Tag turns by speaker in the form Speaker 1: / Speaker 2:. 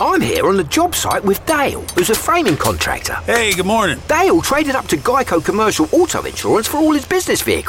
Speaker 1: I'm here on the job site with Dale, who's a framing contractor.
Speaker 2: Hey, good morning.
Speaker 1: Dale traded up to Geico Commercial Auto Insurance for all his business vehicles.